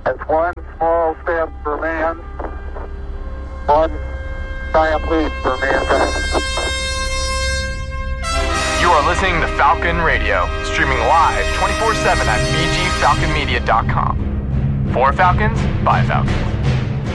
That's one small step for man, one giant leap for mankind. You are listening to Falcon Radio, streaming live 24/7 at bgfalconmedia.com. For Falcons, by Falcons.